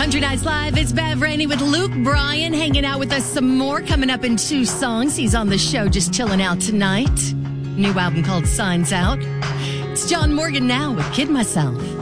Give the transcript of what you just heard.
Country Nights Live, it's Bev Rainey with Luke Bryan hanging out with us some more. Coming up in 2 songs. He's on the show just chilling out tonight. New album called Signs Out. It's John Morgan now with Kid Myself.